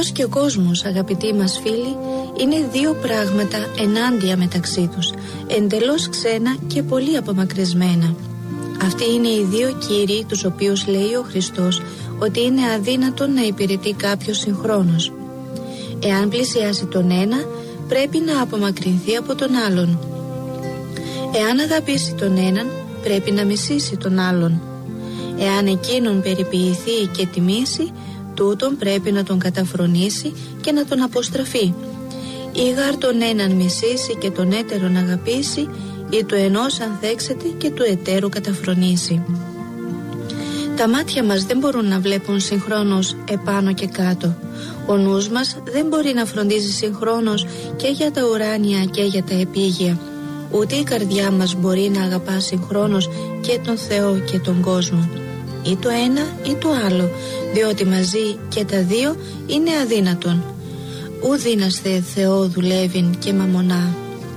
Θεός και ο κόσμος, αγαπητοί μας φίλοι, είναι δύο πράγματα ενάντια μεταξύ τους, εντελώς ξένα και πολύ απομακρυσμένα. Αυτοί είναι οι δύο κύριοι τους οποίους λέει ο Χριστός ότι είναι αδύνατον να υπηρετεί κάποιος συγχρόνως. Εάν πλησιάσει τον ένα, πρέπει να απομακρυνθεί από τον άλλον. Εάν αγαπήσει τον έναν, πρέπει να μισήσει τον άλλον. Εάν εκείνον περιποιηθεί και τιμήσει, τούτον πρέπει να τον καταφρονήσει και να τον αποστραφεί. Ή γάρ τον έναν μισήσει και τον έτερον αγαπήσει, ή του ενός ανθέξεται και του εταίρου καταφρονήσει. Τα μάτια μας δεν μπορούν να βλέπουν συγχρόνως επάνω και κάτω. Ο νους μας δεν μπορεί να φροντίζει συγχρόνως και για τα ουράνια και για τα επίγεια. Ούτε η καρδιά μας μπορεί να αγαπά συγχρόνως και τον Θεό και τον κόσμο. Ή το ένα ή το άλλο, διότι μαζί και τα δύο είναι αδύνατον. Ου δύναστε Θεό δουλεύειν και μαμονά.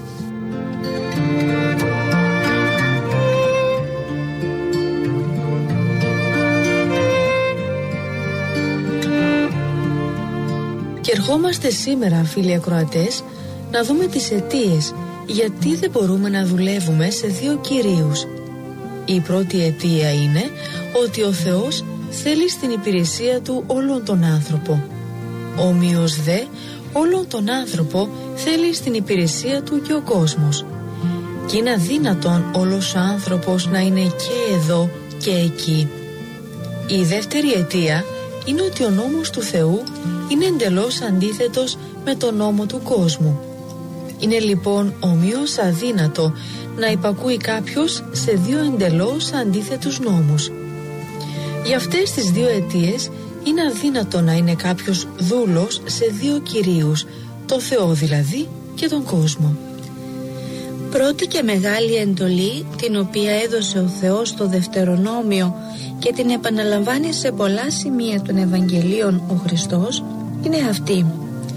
Και ερχόμαστε σήμερα, φίλοι ακροατές, να δούμε τις αιτίες γιατί δεν μπορούμε να δουλεύουμε σε δύο κυρίους. Η πρώτη αιτία είναι ότι ο Θεός θέλει στην υπηρεσία του όλον τον άνθρωπο. Ομοίως δε, όλον τον άνθρωπο θέλει στην υπηρεσία του και ο κόσμος. Και είναι αδύνατον όλος ο άνθρωπος να είναι και εδώ και εκεί. Η δεύτερη αιτία είναι ότι ο νόμος του Θεού είναι εντελώς αντίθετος με τον νόμο του κόσμου. Είναι λοιπόν ομοίως αδύνατο να υπακούει κάποιος σε δύο εντελώς αντίθετους νόμους. Για αυτές τις δύο αιτίες είναι αδύνατο να είναι κάποιος δούλος σε δύο κυρίους, το Θεό δηλαδή και τον κόσμο. Πρώτη και μεγάλη εντολή, την οποία έδωσε ο Θεός στο Δευτερονόμιο και την επαναλαμβάνει σε πολλά σημεία των Ευαγγελίων ο Χριστός, είναι αυτή.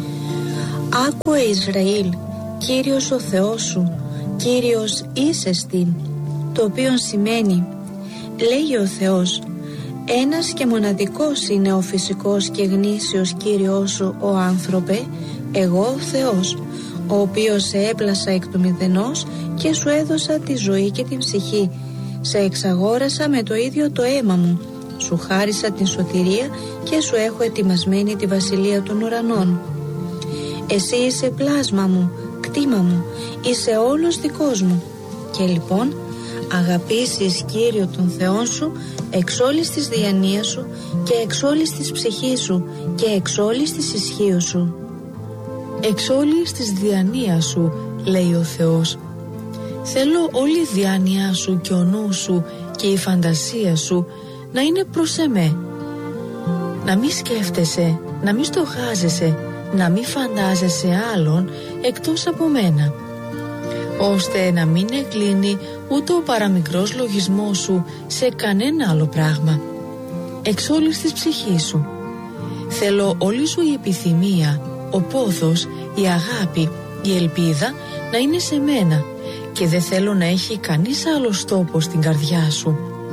Άκουε Ισραήλ, Κύριος ο Θεός σου, Κύριος ίσεστιν, το οποίο σημαίνει, λέγει ο Θεός, ένας και μοναδικός είναι ο φυσικός και γνήσιος Κύριος σου ο άνθρωπε, εγώ ο Θεός, ο οποίος σε έπλασα εκ του μηδενός και σου έδωσα τη ζωή και την ψυχή, σε εξαγόρασα με το ίδιο το αίμα μου, σου χάρισα την σωτηρία και σου έχω ετοιμασμένη τη βασιλεία των ουρανών. Εσύ είσαι πλάσμα μου, κτήμα μου, είσαι όλος δικός μου. Και λοιπόν αγαπήσεις Κύριο τον Θεόν σου εξ όλης της διανοίας σου και εξ όλης της ψυχής σου και εξ όλης της ισχύως σου. Εξ όλης της διανοίας σου, λέει ο Θεός. Θέλω όλη η διάνοιά σου και ο νους σου και η φαντασία σου να είναι προς εμέ. Να μην σκέφτεσαι, να μην στοχάζεσαι, να μην φαντάζεσαι άλλον εκτός από μένα, ώστε να μην εκλίνει ούτε ο παραμικρός λογισμός σου σε κανένα άλλο πράγμα. Εξ όλης της ψυχής σου. Θέλω όλη σου η επιθυμία, ο πόθος, η αγάπη, η ελπίδα να είναι σε μένα και δεν θέλω να έχει κανείς άλλος τόπο στην καρδιά σου.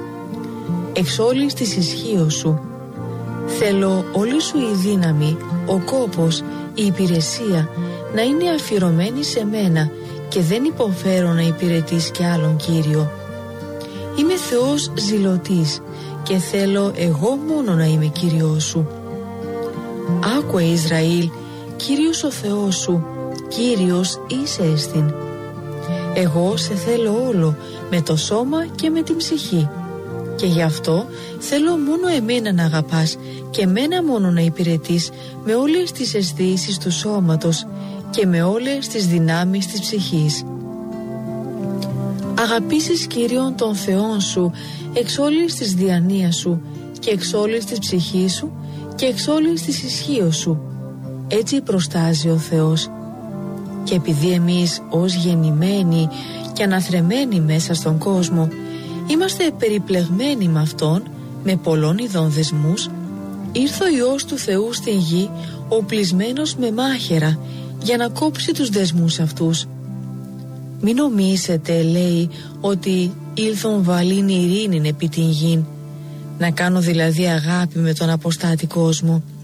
Εξ όλης της ισχύως σου. Θέλω όλη σου η δύναμη, ο κόπος, η υπηρεσία να είναι αφιερωμένη σε μένα και δεν υποφέρω να υπηρετείς και άλλον Κύριο. Είμαι Θεός ζηλωτής και θέλω εγώ μόνο να είμαι Κύριος σου. Άκουε Ισραήλ, Κύριος ο Θεός σου, Κύριος είσαι εστιν. Εγώ σε θέλω όλο, με το σώμα και με την ψυχή. Και γι' αυτό θέλω μόνο εμένα να αγαπάς και εμένα μόνο να υπηρετείς με όλες τις αισθήσεις του σώματος και με όλες τις δυνάμεις της ψυχής. Αγαπήσεις Κύριον τον Θεόν σου εξ όλης της διανοίας σου και εξ όλης της ψυχής σου και εξ όλης της ισχύως σου. Έτσι προστάζει ο Θεός. Και επειδή εμείς ως γεννημένοι και αναθρεμένοι μέσα στον κόσμο είμαστε περιπλεγμένοι με Αυτόν, με πολλών ειδών δεσμούς, ήρθε ο Υιός του Θεού στην γη, οπλισμένος με μάχαιρα, για να κόψει τους δεσμούς αυτούς. Μην νομίζετε, λέει, ότι ήλθον βαλήν ειρήνην επί την γην, να κάνω δηλαδή αγάπη με τον αποστάτη κόσμο.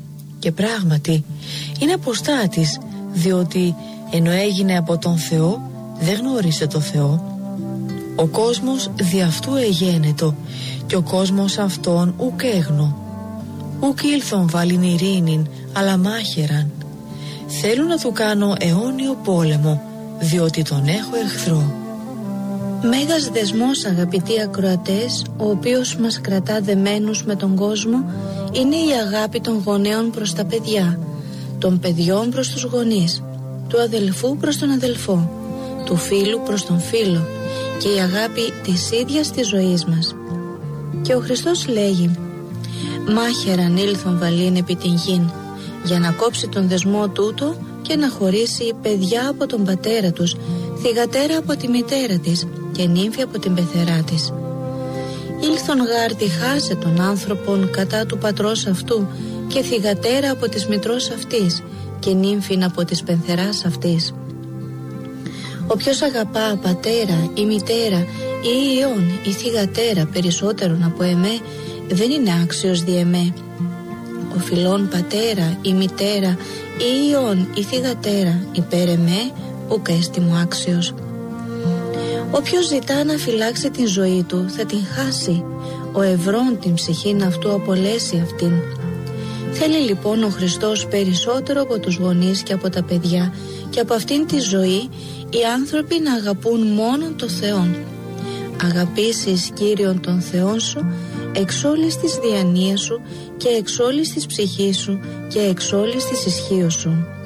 Και πράγματι είναι αποστάτης, διότι ενώ έγινε από τον Θεό δεν γνώρισε το Θεό. Ο κόσμος δι' αυτού εγένετο και ο κόσμος αυτόν ουκ έγνω. Ουκ ήλθον βάλειν ειρήνην αλλά μάχαιραν. Θέλω να του κάνω αιώνιο πόλεμο, διότι τον έχω εχθρό. Μέγας δεσμός, αγαπητοί ακροατές, ο οποίος μας κρατά δεμένους με τον κόσμο, είναι η αγάπη των γονέων προς τα παιδιά, των παιδιών προς τους γονείς, του αδελφού προς τον αδελφό, του φίλου προς τον φίλο και η αγάπη της ίδιας της ζωής μας. Και ο Χριστός λέγει «Μάχαιραν ήλθον βαλήν επί την γην», για να κόψει τον δεσμό τούτο και να χωρίσει παιδιά από τον πατέρα τους, θυγατέρα από τη μητέρα της και νύμφη από την πεθερά της. Ήλθον γάρτη χάσε τον άνθρωπον κατά του πατρός αυτού και θυγατέρα από της μητρός αυτής και νύμφην από της πενθεράς αυτής. Όποιος αγαπά πατέρα ή μητέρα ή ιόν ή θυγατέρα περισσότερον από εμέ, δεν είναι άξιος δι' εμέ. Ο φιλών πατέρα ή μητέρα ή ιόν ή θυγατέρα υπέρ εμέ, ουκ έστι μου άξιος. Όποιος ζητά να φυλάξει την ζωή του θα την χάσει, ο ευρών την ψυχήν αυτού απολέσει αυτήν. Θέλει λοιπόν ο Χριστός περισσότερο από τους γονείς και από τα παιδιά και από αυτήν τη ζωή οι άνθρωποι να αγαπούν μόνον το Θεόν. Αγαπήσεις Κύριον τον Θεόν σου εξ όλης της διανοίας σου και εξ όλης της ψυχής σου και εξ όλης της ισχύως σου.